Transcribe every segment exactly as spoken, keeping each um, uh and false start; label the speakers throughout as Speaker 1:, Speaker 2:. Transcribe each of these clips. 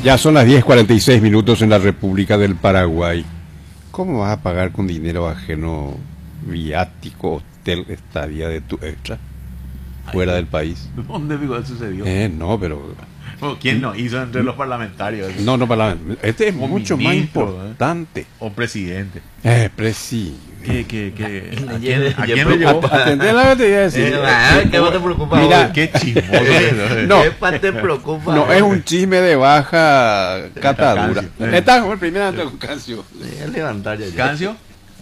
Speaker 1: Ya son las diez cuarenta y seis minutos en la República del Paraguay. ¿Cómo vas a pagar con dinero ajeno viático, hotel, estadía de tu extra fuera
Speaker 2: Ay,
Speaker 1: del país?
Speaker 2: ¿dónde digo sucedió?
Speaker 1: Eh, no, pero...
Speaker 2: Bueno, ¿quién no hizo entre los parlamentarios?
Speaker 1: No, no, para este es
Speaker 2: O
Speaker 1: mucho más
Speaker 2: ministro,
Speaker 1: importante.
Speaker 2: O presidente.
Speaker 1: Eh, presi.
Speaker 2: ¿Qué, qué, qué?
Speaker 3: Y le
Speaker 2: ¿A
Speaker 3: lleve-
Speaker 2: quién, a
Speaker 3: lleve-
Speaker 2: quién lo llevó?
Speaker 1: Atendé la que te iba a decir.
Speaker 3: Eh, ah, ¿qué vos te preocupas?
Speaker 1: Mira,
Speaker 3: vos?
Speaker 2: Qué chismoso.
Speaker 1: No.
Speaker 3: ¿Qué pa- te preocupa?
Speaker 1: No, es un chisme de baja catadura.
Speaker 2: Cancio. Eh.
Speaker 1: Está como el primer ante Cancio.
Speaker 3: Voy a levantar ya, ya.
Speaker 2: ¿Cancio?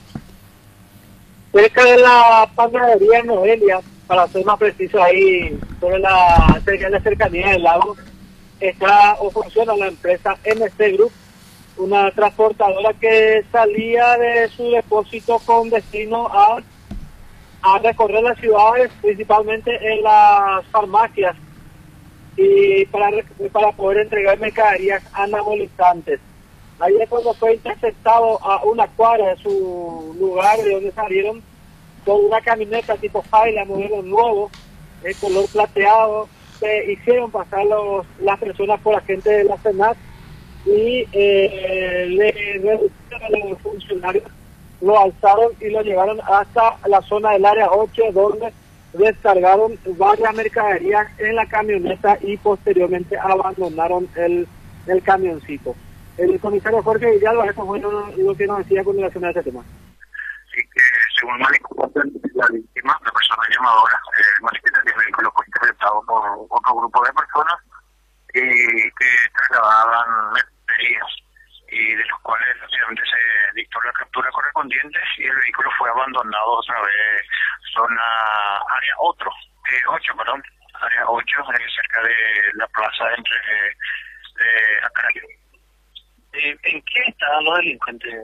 Speaker 4: Cerca de la panadería Noelia, para ser más preciso, ahí sobre la, cerca de la cercanía del lago, está o funciona la empresa M C Group, una transportadora que salía de su depósito con destino a, a recorrer las ciudades, principalmente en las farmacias, y para, re- para poder entregar mercaderías anabolizantes. Ayer cuando fue interceptado a una cuadra de su lugar de donde salieron con una camioneta tipo Hilux, modelo nuevo, de color plateado, se hicieron pasar los, las personas por agentes de la Senat y eh, le reducieron a los funcionarios, lo alzaron y lo llevaron hasta la zona del área ocho, donde descargaron varias mercaderías en la camioneta y posteriormente abandonaron el, el camioncito. El comisario Jorge Villalba, eso fue lo, lo que nos decía con relación a este tema.
Speaker 5: Sí, que según manifestó la víctima, la persona llamadora, eh, manifiesta que el vehículo fue interceptado por otro grupo de personas y que trasladaban mercaderías, y de los cuales obviamente se dictó la captura correspondiente y el vehículo fue abandonado otra vez zona área otro, eh, ocho, perdón, área ocho, eh, cerca de la plaza entre eh, Acarayo. Eh, ¿En qué estaban los delincuentes?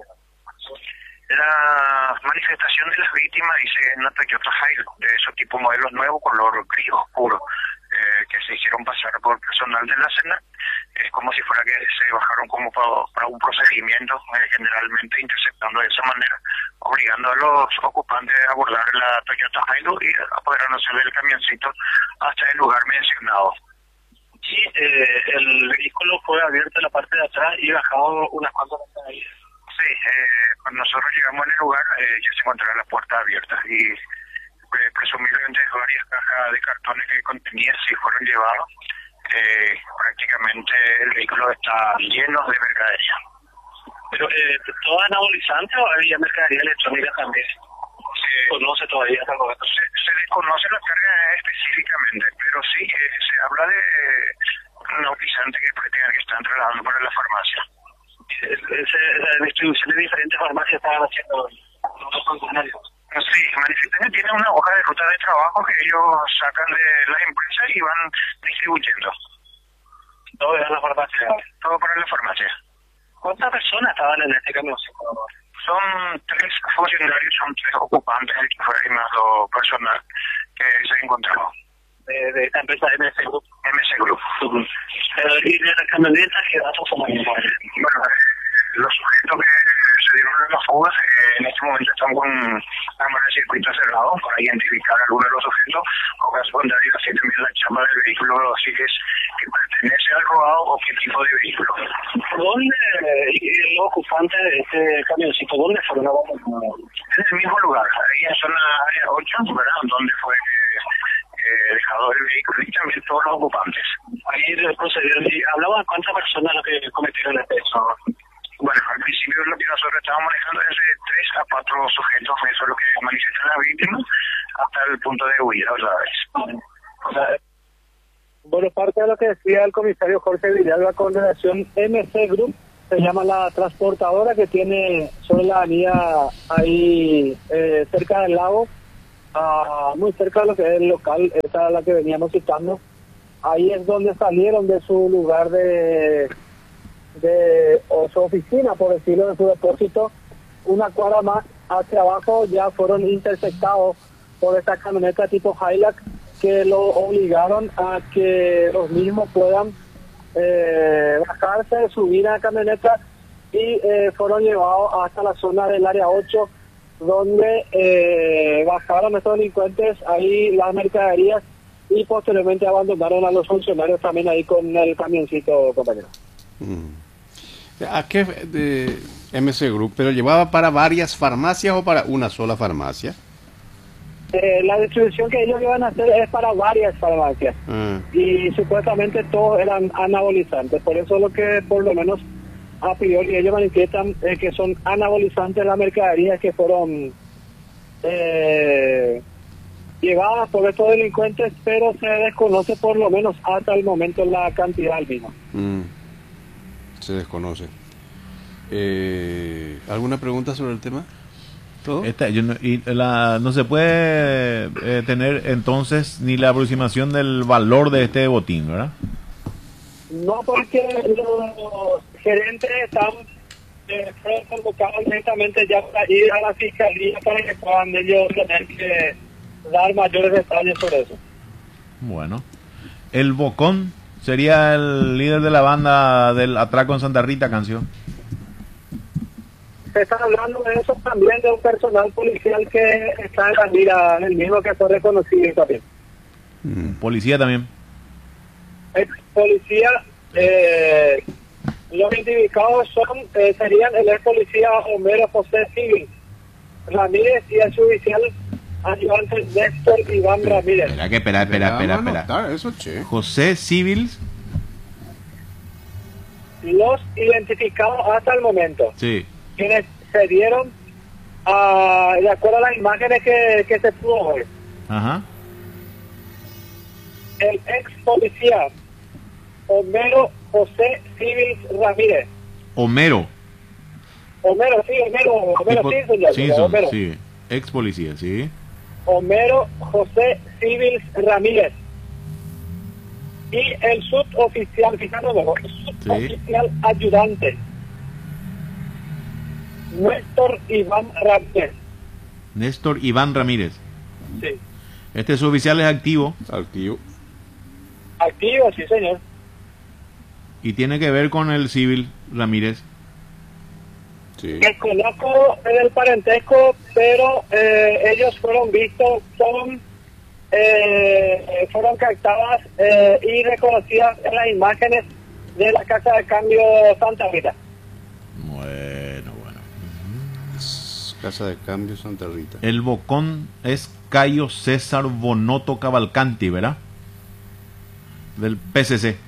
Speaker 5: La manifestación de las víctimas dice en una Toyota Hilux, de esos tipos modelos nuevos, color gris oscuro, eh, que se hicieron pasar por personal de la cena. Es como si fuera que se bajaron como para, para un procedimiento, eh, generalmente interceptando de esa manera, obligando a los ocupantes a abordar la Toyota Hilux y apoderándose del camioncito hasta el lugar mencionado. Sí, eh, el vehículo fue abierto en la parte de atrás y bajado unas cuantas mercaderías. Sí, eh, cuando nosotros llegamos en el lugar eh, ya se encontraba la puerta abierta y eh, presumiblemente varias cajas de cartones que contenía sí fueron llevados. Eh, prácticamente el vehículo está lleno de mercadería. Pero eh, ¿todo anabolizante o había mercadería electrónica también? Se conoce todavía hasta el momento. Se, se desconoce la carga específicamente, pero sí eh, se habla de un anabolizante que prácticamente están trasladando para la farmacia. Ese, la distribución de diferentes farmacias estaban haciendo los funcionarios. Sí, manifiestan que tienen una hoja de ruta de trabajo que ellos sacan de las empresas y van distribuyendo. Todo es la farmacia. Todo para la farmacia. ¿Cuántas personas estaban en este camión? Son tres funcionarios, son tres ocupantes, el que fue animado personal que se encontraba. De, de esta empresa M S Group. M S Group. Uh-huh. Pero, ¿y de la camioneta qué datos son? Bueno, eh, los sujetos que se dieron en la fuga eh, en este momento están con cámaras de circuito cerrado para identificar a alguno de los sujetos, o caso contrario, así también la chapa del vehículo, así que es que pertenece al robado o qué tipo de vehículo. ¿Dónde eh, los ocupantes de este camioncito, dónde fueron abandonados? En el mismo lugar, ahí en zona área ocho, ¿verdad? Donde fue eh, dejado el vehículo y también todos los ocupantes. Ahí procedieron y hablaban cuántas personas lo que cometieron el hecho. Bueno, al principio lo que nosotros estábamos manejando es de tres a cuatro sujetos, eso es lo que manifiestan las víctimas, hasta el punto de huida otra vez. O sea,
Speaker 4: Bueno, parte de lo que decía el comisario Jorge Villalba con relación M C Group, se llama la transportadora que tiene sobre la avenida ahí eh, cerca del lago, uh, muy cerca de lo que es el local, esa es la que veníamos citando. Ahí es donde salieron de su lugar de, de o su oficina, por decirlo, de su depósito, una cuadra más hacia abajo ya fueron interceptados por esta camioneta tipo Hilux, que lo obligaron a que los mismos puedan eh, bajarse, subir a la camioneta y eh, fueron llevados hasta la zona del área ocho, donde eh, bajaron estos delincuentes ahí las mercaderías y posteriormente abandonaron a los funcionarios también ahí con el camioncito, compañero.
Speaker 1: Mm. ¿A qué de M C Group? ¿Pero llevaba para varias farmacias o para una sola farmacia?
Speaker 4: Eh, la distribución que ellos iban a hacer es para varias farmacias.
Speaker 1: Ah,
Speaker 4: Y supuestamente todos eran anabolizantes. Por eso lo que por lo menos a priori ellos manifiestan es que son anabolizantes las mercaderías que fueron eh, llevadas por estos delincuentes, pero se desconoce por lo menos hasta el momento la cantidad del mismo.
Speaker 1: mm, se desconoce. Eh, ¿Alguna pregunta sobre el tema? ¿Todo?
Speaker 2: Esta, yo no, y la, no se puede eh, tener entonces ni la aproximación del valor de este botín, ¿verdad?
Speaker 4: No, porque los gerentes están eh, fueron convocados directamente ya para ir a la fiscalía para que puedan ellos tener que dar mayores detalles sobre eso.
Speaker 2: Bueno. El Bocón sería el líder de la banda del atraco en Santa Rita, canción.
Speaker 4: Se está hablando de eso también, de un personal policial que está en la mira, el mismo que fue reconocido también.
Speaker 1: Mm,
Speaker 2: Policía también.
Speaker 4: Ex policía, eh, los identificados son, eh, serían el ex policía Homero José Civil Ramírez y el suboficial ayudante Néstor Iván Ramírez.
Speaker 2: Espera, que espera, espera, espera,
Speaker 1: vamos a
Speaker 2: espera.
Speaker 1: anotar eso, che.
Speaker 2: José Civil,
Speaker 4: Los identificados hasta el momento,
Speaker 2: sí.
Speaker 4: quienes se dieron a, de acuerdo a las imágenes que, que se pudo ver.
Speaker 2: Ajá.
Speaker 4: El ex policía Homero José Civil Ramírez.
Speaker 2: Homero.
Speaker 4: Homero, sí, Homero, Homero,
Speaker 2: Tipo-
Speaker 4: sí, señor,
Speaker 2: Simpson,
Speaker 4: Homero.
Speaker 2: sí. Ex policía, sí.
Speaker 4: Homero José Civil Ramírez. Y el suboficial, fíjate, el suboficial ayudante Néstor Iván Ramírez.
Speaker 2: Néstor Iván Ramírez.
Speaker 4: Sí.
Speaker 2: Este suboficial es activo
Speaker 1: Activo.
Speaker 4: Activo, sí, señor.
Speaker 2: y tiene que ver con el Civil Ramírez.
Speaker 1: Sí.
Speaker 4: Desconozco el parentesco, pero eh, ellos fueron vistos, son, eh, fueron captadas eh, y reconocidas en las imágenes de la Casa de Cambio Santa Rita.
Speaker 2: Bueno, bueno.
Speaker 1: Casa de Cambio Santa Rita.
Speaker 2: El Bocón es Cayo César Bonoto Cavalcanti, ¿verdad? Del P C C.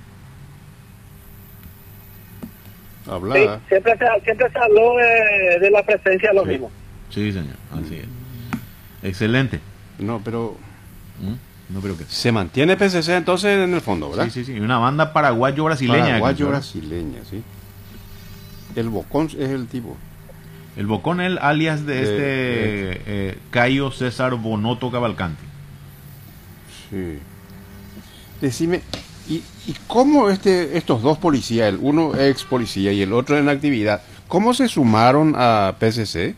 Speaker 1: Habla.
Speaker 4: Sí, siempre se, siempre se habló de, de la presencia de los
Speaker 1: Sí.
Speaker 4: mismos.
Speaker 2: Sí, señor, así es. Excelente.
Speaker 1: No, pero
Speaker 2: ¿Mm? No, pero qué.
Speaker 1: se mantiene P C C entonces en el fondo, ¿verdad?
Speaker 2: Sí, sí, sí. Una banda paraguayo-brasileña.
Speaker 1: Paraguayo
Speaker 2: ¿verdad?
Speaker 1: brasileña, sí. El Bocón es el tipo.
Speaker 2: El Bocón es el alias de
Speaker 1: De-
Speaker 2: este
Speaker 1: de-
Speaker 2: eh, Cayo César Bonoto Cavalcanti.
Speaker 1: Sí. Decime, ¿y, y cómo este, estos dos policías, el uno ex policía y el otro en actividad, cómo se sumaron a P C C?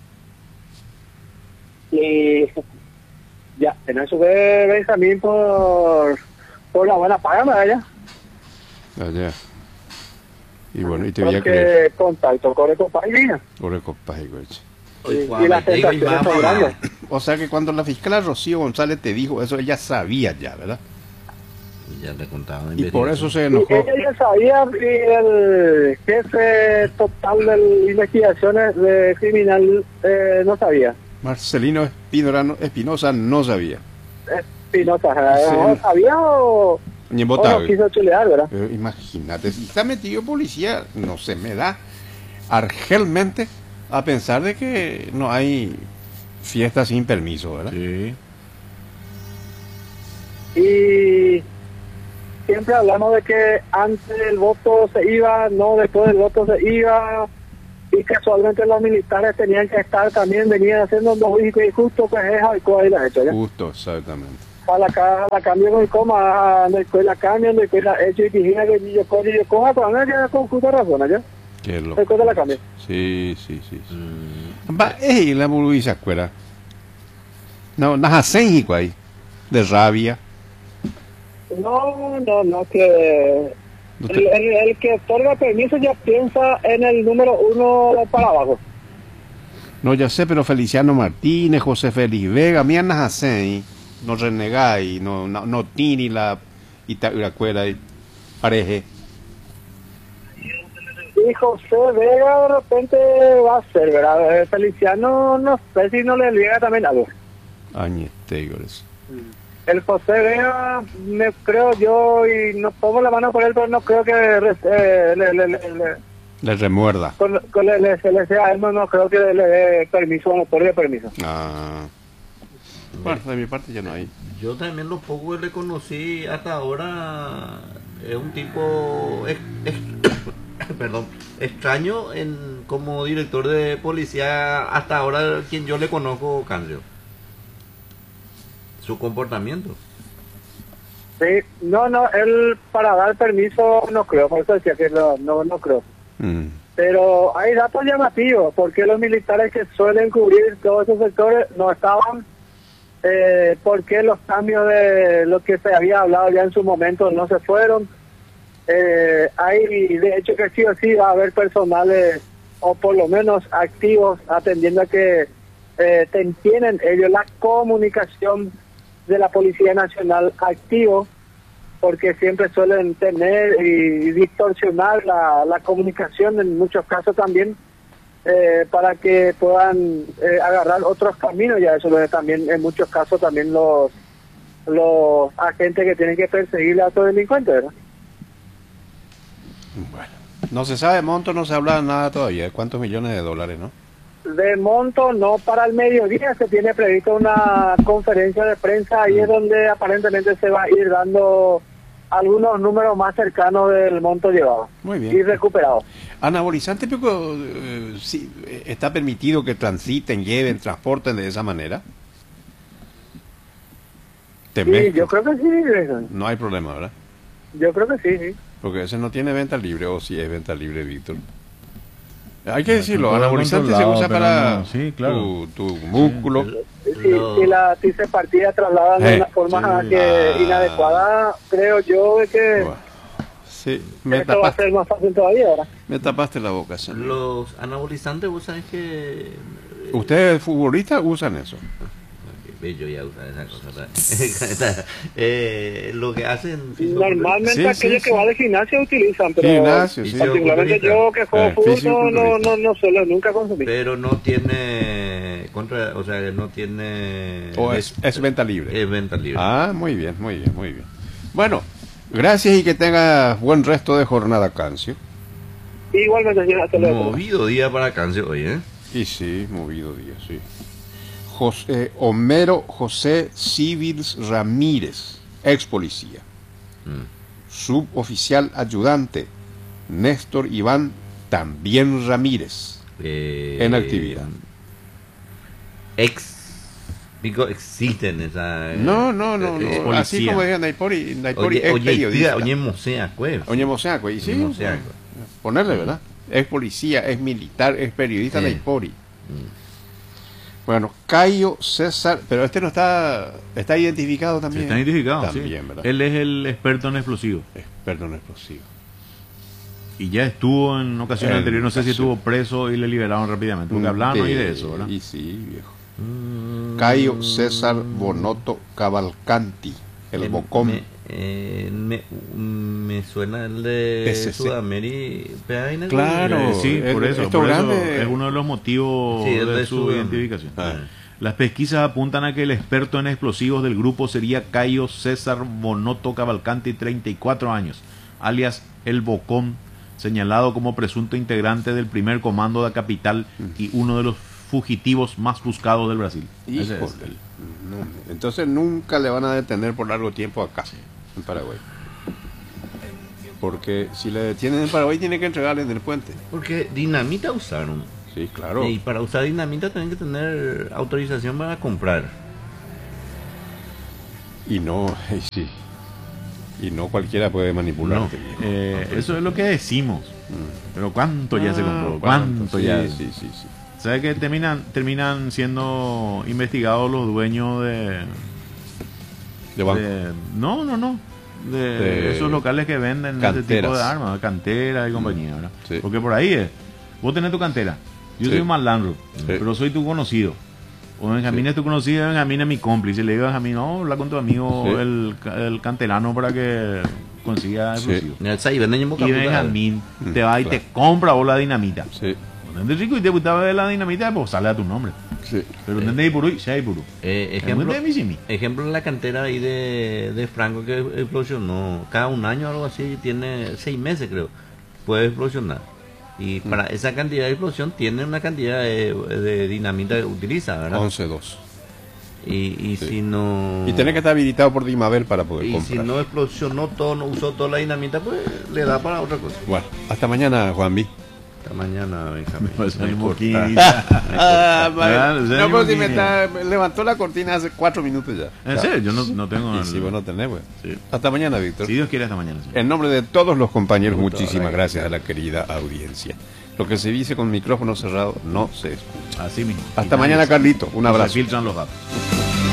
Speaker 4: Y ya, en eso ve Benjamín por, por la buena paga, ¿verdad?
Speaker 1: Allá. Y bueno, y te voy a creer.
Speaker 4: Porque contacto con el compañía.
Speaker 1: Pobre compadre, güey.
Speaker 4: Y, y las tentaciones son grandes.
Speaker 1: O sea que cuando la fiscal Rocío González te dijo eso, ella sabía ya, ¿verdad?
Speaker 3: Ya le contaba.
Speaker 1: Y por eso se
Speaker 4: Y
Speaker 1: enojó.
Speaker 4: ella ya sabía, y el jefe total de investigaciones de criminal eh, no sabía.
Speaker 1: Marcelino Espinosa, Espinosa no sabía.
Speaker 4: Espinosa,
Speaker 1: Sí.
Speaker 4: ¿no sabía o,
Speaker 1: Ni en
Speaker 4: o no
Speaker 1: Botagüe.
Speaker 4: quiso chulear, verdad?
Speaker 1: Pero imagínate, si está metido policía, no se me da argelmente a pensar de que no hay fiesta sin permiso, ¿verdad?
Speaker 2: Sí.
Speaker 4: Y siempre hablamos de que antes del voto se iba, no después del voto se iba, y casualmente los militares tenían que estar también, venían haciendo dos hijos y justo pues es algo ahí la hecho ya.
Speaker 1: Justo, exactamente.
Speaker 4: A la, ca- la cambio con coma, no hay la cambio, no hay la hecho y dijera que yo cojo y yo cojo, pero no ya con justa razón allá.
Speaker 1: Qué loco.
Speaker 4: Después de la cambio.
Speaker 1: Sí, sí, sí. sí. Va, eh, la burbuja escuela. No, najasen hijo ahí. De rabia.
Speaker 4: No, no, no, que
Speaker 1: No
Speaker 4: el,
Speaker 1: te-
Speaker 4: el, el que otorga permiso ya piensa en el número uno para abajo.
Speaker 1: No, ya sé, pero Feliciano Martínez, José Félix Vega, mía najasen, no renegáis, no, no, no tini la Itacuera y pareje.
Speaker 4: Y José Vega de repente va a ser, ¿verdad? Feliciano, no sé si no le llega también algo.
Speaker 1: Añestegores.
Speaker 4: El José Vega, me creo yo, y no pongo la mano por él, pero no creo que eh, le, le, le, le,
Speaker 1: Le remuerda.
Speaker 4: con, con le, le, se le sea a él, no, no creo que le dé permiso, no otorgue permiso.
Speaker 1: Ah. Bueno, de mi parte ya no hay.
Speaker 3: Yo también lo poco que le conocí hasta ahora es un tipo ex- ex- perdón, extraño en como director de policía hasta ahora quien yo le conozco, Cancio. Su comportamiento.
Speaker 4: Sí, no, no, él para dar permiso no creo, por eso decía que no, no, no creo.
Speaker 1: Mm.
Speaker 4: Pero hay datos llamativos, porque los militares que suelen cubrir todos esos sectores no estaban, eh, porque los cambios de lo que se había hablado ya en su momento no se fueron. Eh, hay, de hecho, que sí o sí va a haber personales, o por lo menos activos, atendiendo a que eh, te- tienen ellos la comunicación de la Policía Nacional activo, porque siempre suelen tener y distorsionar la, la comunicación en muchos casos también, eh, para que puedan eh, agarrar otros caminos. Ya eso lo es también en muchos casos también los los agentes que tienen que perseguir a estos delincuentes, ¿verdad?
Speaker 1: Bueno. No se sabe monto, no se habla nada todavía. ¿De cuántos millones de dólares, no?
Speaker 4: De monto, no, para el mediodía se tiene previsto una conferencia de prensa, ahí es donde aparentemente se va a ir dando algunos números más cercanos del monto llevado.
Speaker 1: Muy bien.
Speaker 4: Y recuperado.
Speaker 1: Anabolizante, pero eh, sí, eh, está permitido que transiten, lleven, transporten de esa manera. Te
Speaker 4: Sí,
Speaker 1: mezclo.
Speaker 4: yo creo que sí,
Speaker 1: No hay problema, ¿verdad?
Speaker 4: yo creo que sí, sí.
Speaker 1: Porque ese no tiene venta libre, o si es venta libre, Víctor. Hay que
Speaker 2: No,
Speaker 1: decirlo,
Speaker 2: todo
Speaker 1: anabolizante se
Speaker 2: controlado,
Speaker 1: usa
Speaker 2: pero
Speaker 1: para
Speaker 2: no, sí, claro.
Speaker 1: tu, tu músculo.
Speaker 4: Si,
Speaker 3: Lo-
Speaker 4: si la si se partida trasladan de
Speaker 1: Eh,
Speaker 4: una forma
Speaker 1: sí.
Speaker 4: que
Speaker 1: Ah.
Speaker 4: inadecuada, creo yo de que
Speaker 1: Bueno, sí, me
Speaker 4: esto va a
Speaker 1: tapaste,
Speaker 4: ser más fácil todavía ahora.
Speaker 1: me tapaste la boca, señor.
Speaker 3: Los anabolizantes, vos sabés que
Speaker 1: ¿Ustedes futbolistas usan eso?
Speaker 3: Bello ya usar esa cosa. eh, lo que hacen fisiculturismo-
Speaker 4: Normalmente
Speaker 1: Sí,
Speaker 4: aquellos
Speaker 1: sí,
Speaker 4: que
Speaker 1: sí.
Speaker 4: van al gimnasio utilizan, pero
Speaker 1: Gimnasio, sí.
Speaker 4: particularmente yo que juego
Speaker 1: Eh,
Speaker 4: fútbol no, no,
Speaker 1: fisiculturista.
Speaker 4: no, no suelo nunca consumir.
Speaker 3: pero no tiene contra, o sea, no tiene
Speaker 1: ¿O es, es venta libre?
Speaker 3: es venta libre.
Speaker 1: Ah, muy bien, muy bien, muy bien. Bueno, gracias y que tengas buen resto de jornada, Cancio.
Speaker 4: Igualmente, señor, hasta luego.
Speaker 3: Movido día para Cancio hoy, ¿eh?
Speaker 1: Y sí, movido día, sí. José, Homero José Civils Ramírez, ex policía.
Speaker 3: Mm.
Speaker 1: Suboficial ayudante, Néstor Iván, también Ramírez,
Speaker 3: Eh,
Speaker 1: en actividad.
Speaker 3: Ex. Digo, existen esa.
Speaker 1: No, no, no,
Speaker 3: eh,
Speaker 1: no.
Speaker 2: policía.
Speaker 1: Así como decía Naipori, Naipori
Speaker 3: Oye,
Speaker 1: ex
Speaker 3: oye,
Speaker 1: periodista.
Speaker 3: tía, oye, mosea, pues.
Speaker 1: Oye, Moseaco, y sí,
Speaker 3: Oye, Moseaco.
Speaker 1: ponerle, ¿verdad? Es policía, es militar, es periodista
Speaker 3: Sí.
Speaker 1: Naipori.
Speaker 3: Mm.
Speaker 1: Bueno, Cayo César, pero este no está, está identificado también.
Speaker 2: Está identificado,
Speaker 1: También,
Speaker 2: sí.
Speaker 1: ¿verdad?
Speaker 2: Él es el experto en explosivos.
Speaker 1: Experto en explosivos.
Speaker 2: Y ya estuvo en ocasiones
Speaker 1: En
Speaker 2: anteriores, no sé si
Speaker 1: ocasión.
Speaker 2: estuvo preso y le liberaron rápidamente. Porque hablaban hoy de eso, ¿verdad?
Speaker 1: Y sí, viejo.
Speaker 3: Mm.
Speaker 1: Cayo César Bonoto Cavalcanti, el
Speaker 3: Eh,
Speaker 1: Bocón.
Speaker 3: Me, eh, me, me suena el de
Speaker 1: Ese sí.
Speaker 3: Sudamérica. ¿Pero en el-
Speaker 1: Claro.
Speaker 2: Eh, sí,
Speaker 1: es-
Speaker 2: por eso,
Speaker 1: esto
Speaker 2: por eso
Speaker 1: grande-
Speaker 2: es uno de los motivos
Speaker 3: Sí, el
Speaker 2: de,
Speaker 3: de
Speaker 2: su
Speaker 3: su-
Speaker 2: identificación.
Speaker 1: Ah.
Speaker 2: Las pesquisas apuntan a que el experto en explosivos del grupo sería Cayo César Bonoto Cavalcanti, treinta y cuatro años, alias El Bocón, señalado como presunto integrante del primer comando de la capital y uno de los fugitivos más buscados del Brasil. Ese es.
Speaker 1: Híjole. No, entonces nunca le van a detener por largo tiempo acá, en Paraguay. Porque si le detienen en Paraguay, tiene que entregarle en el puente.
Speaker 3: Porque dinamita usaron.
Speaker 1: Sí, claro.
Speaker 3: Y para usar dinamita tienen que tener autorización para comprar.
Speaker 1: Y no, y sí. Y no cualquiera puede
Speaker 2: No,
Speaker 1: manipularte. viejo.
Speaker 2: eh, eso es lo que decimos. Pero ¿cuánto ya se compró?
Speaker 1: Ah,
Speaker 2: ¿Cuánto
Speaker 1: sí,
Speaker 2: ya?
Speaker 1: Sí, sí, sí.
Speaker 2: ¿Sabes que terminan, terminan siendo investigados los dueños de,
Speaker 1: De banco.
Speaker 2: de- no, no, no, de,
Speaker 1: De
Speaker 2: esos locales que venden este
Speaker 1: canteras.
Speaker 2: tipo de armas, canteras y compañía, ¿verdad?
Speaker 1: sí.
Speaker 2: Porque por ahí es, vos tenés tu cantera, yo
Speaker 1: Sí.
Speaker 2: soy un malandro,
Speaker 1: Sí.
Speaker 2: pero soy tu conocido. O Benjamín
Speaker 1: Sí.
Speaker 2: es tu conocido, Benjamín es mi cómplice. Le digo a Benjamín, no, habla con tu amigo
Speaker 1: Sí.
Speaker 2: el, ca- el canterano para que consiga
Speaker 1: Sí.
Speaker 2: explosivos.
Speaker 3: En el Sai venden en Boca
Speaker 2: Y
Speaker 3: Puta.
Speaker 2: Benjamín
Speaker 1: Mm,
Speaker 2: te va y
Speaker 1: claro.
Speaker 2: te compra vos la dinamita.
Speaker 1: Sí,
Speaker 2: Cuando rico y te gustaba la dinamita, pues sale a tu nombre.
Speaker 1: sí.
Speaker 2: Pero entendés y purú, ya hay purú.
Speaker 3: Eh,
Speaker 2: Ejemplo
Speaker 3: ejemplo,
Speaker 2: de mi
Speaker 3: ejemplo en la cantera ahí de, de Franco que explosionó. Cada un año o algo así, tiene seis meses creo. Puede explosionar. Y para esa cantidad de explosión tiene una cantidad de, de dinamita que utiliza, ¿verdad?
Speaker 1: once dos.
Speaker 3: Y, y
Speaker 1: Sí.
Speaker 3: si no...
Speaker 1: Y tenés que estar habilitado por Dimabel para poder
Speaker 3: Y
Speaker 1: comprar.
Speaker 3: si no explosionó todo, no usó toda la dinamita, pues le da para otra cosa.
Speaker 1: Bueno, hasta mañana, Juanvi.
Speaker 3: Hasta mañana, Benjamín.
Speaker 2: Pues
Speaker 3: No
Speaker 2: hay
Speaker 3: importa.
Speaker 2: moquita.
Speaker 1: Ah,
Speaker 2: vale. Claro, ya
Speaker 1: no,
Speaker 2: ni
Speaker 1: pero si
Speaker 2: moquita.
Speaker 1: me está, levantó la cortina hace cuatro minutos ya.
Speaker 2: En serio, yo no, no tengo.
Speaker 1: Y
Speaker 2: el-
Speaker 1: si vos no tenés, pues.
Speaker 2: Sí.
Speaker 1: Hasta mañana, Víctor.
Speaker 2: Si Dios quiere, hasta mañana. sí.
Speaker 1: En nombre de todos los compañeros,
Speaker 3: Puta,
Speaker 1: muchísimas
Speaker 3: la
Speaker 1: gracias a la querida audiencia. Lo que se dice con micrófono cerrado no se escucha.
Speaker 2: Así mismo.
Speaker 1: Hasta
Speaker 2: Y
Speaker 1: mañana,
Speaker 2: nadie-
Speaker 1: Carlito. Un
Speaker 2: no se
Speaker 1: abrazo.
Speaker 2: filtran los datos.